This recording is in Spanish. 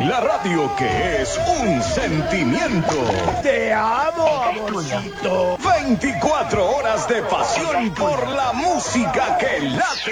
La radio que es un sentimiento. Te amo, amorcito. 24 horas de pasión por la música que late.